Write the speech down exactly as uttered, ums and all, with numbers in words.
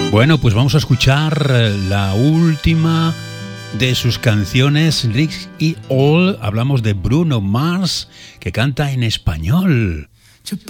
Bueno, pues vamos a escuchar la última de sus canciones, Rick y All. Hablamos de Bruno Mars, que canta en español.